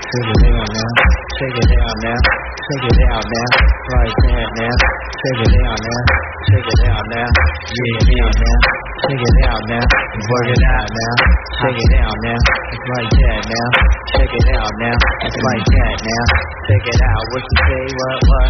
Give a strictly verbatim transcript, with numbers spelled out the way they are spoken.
Check it out now. Check it out now. Check it out now. Like that now. Check it out now. Check it out now. Yeah, yeah, now. Check it out now. Work it out now. Check it out now. It's like that now. Check it out now. It's like that now. Check it out. What you say? What? What?